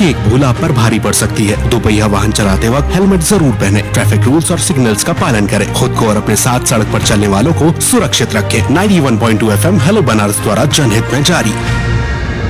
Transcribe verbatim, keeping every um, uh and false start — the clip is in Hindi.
क्योंकि एक भूल आप पर भारी पड़ सकती है। दोपहिया वाहन चलाते वक्त हेलमेट जरूर पहने, ट्रैफिक रूल्स और सिग्नल्स का पालन करें, खुद को और अपने साथ सड़क पर चलने वालों को सुरक्षित रखें। Ninety one point two F M hello Banaras द्वारा जनहित में जारी।